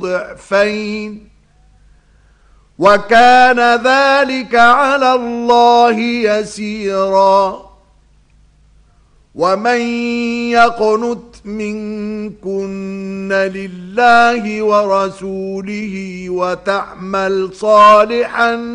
ضعفين وكان ذلك على الله يسيرا ومن يقنت منكن لله ورسوله وتعمل صالحا